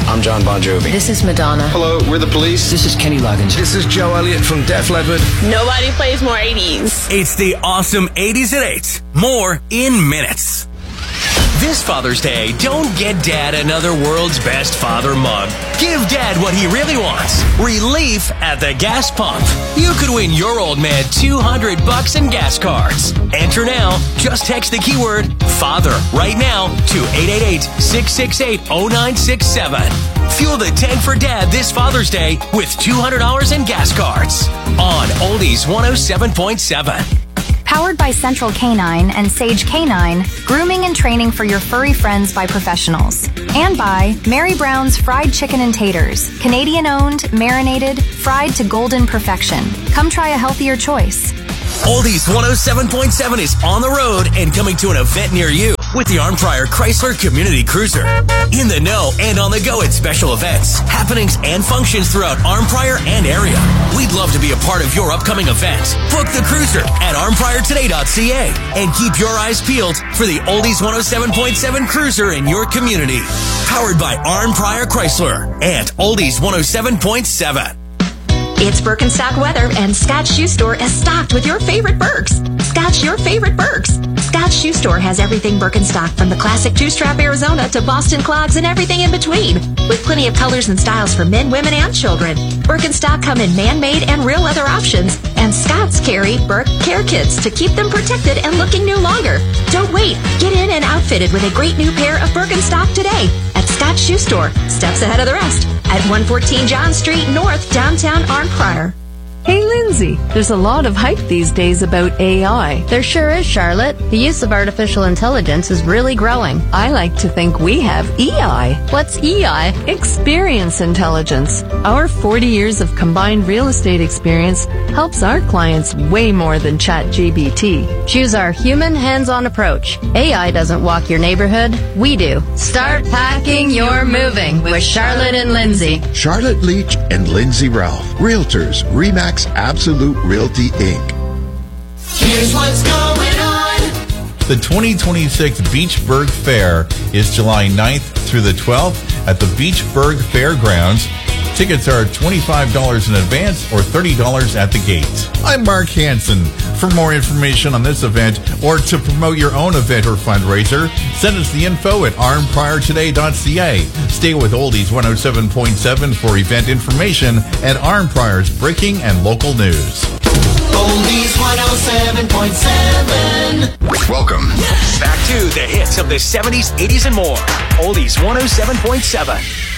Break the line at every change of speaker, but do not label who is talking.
I'm John Bon Jovi.
This is Madonna.
Hello, we're the Police.
This is Kenny Loggins.
This is Joe Elliott from Def Leppard.
Nobody plays more 80s.
It's the awesome 80s at 8. More in minutes. This Father's Day, don't get Dad another World's Best Father mug. Give Dad what he really wants. Relief at the gas pump. You could win your old man $200 in gas cards. Enter now. Just text the keyword FATHER right now to 888-668-0967. Fuel the tank for Dad this Father's Day with $200 in gas cards. On Oldies 107.7.
Powered by Central Canine and Sage Canine, grooming and training for your furry friends by professionals. And by Mary Brown's Fried Chicken and Taters, Canadian-owned, marinated, fried to golden perfection. Come try a healthier choice.
Oldies 107.7 is on the road and coming to an event near you with the Arnprior Chrysler Community Cruiser. In the know and on the go at special events, happenings, and functions throughout Arnprior and area. We'd love to be a part of your upcoming event. Book the cruiser at arnpriortoday.ca and keep your eyes peeled for the Oldies 107.7 Cruiser in your community. Powered by Arnprior Chrysler and Oldies 107.7.
It's Birkenstock weather, and Scott Shoe Store is stocked with your favorite Birks. Scotch your favorite Birks. Scott Shoe Store has everything Birkenstock, from the classic two-strap Arizona to Boston clogs and everything in between, with plenty of colors and styles for men, women, and children. Birkenstock come in man-made and real leather options, and Scott's carry Birk care kits to keep them protected and looking new longer. Don't wait. Get in and outfitted with a great new pair of Birkenstock today at Scott Shoe Store, steps ahead of the rest, at 114 John Street North, downtown Arnprior.
Hey, Lindsay, there's a lot of hype these days about AI.
There sure is, Charlotte. The use of artificial intelligence is really growing.
I like to think we have EI.
What's EI?
Experience intelligence. Our 40 years of combined real estate experience helps our clients way more than ChatGPT.
Choose our human, hands-on approach. AI doesn't walk your neighborhood. We do. Start packing your moving with Charlotte and Lindsay.
Charlotte Leach and Lindsay Ralph. Realtors, RE/MAX Absolute Realty, Inc.
Here's what's going on.
The 2026 Beachburg Fair is July 9th through the 12th at the Beachburg Fairgrounds. Tickets are $25 in advance or $30 at the gate. I'm Mark Hansen. For more information on this event or to promote your own event or fundraiser, send us the info at arnpriortoday.ca. Stay with Oldies 107.7 for event information and Arnprior's breaking and local news.
Oldies 107.7.
Welcome
back to the hits of the 70s, 80s, and more. Oldies 107.7.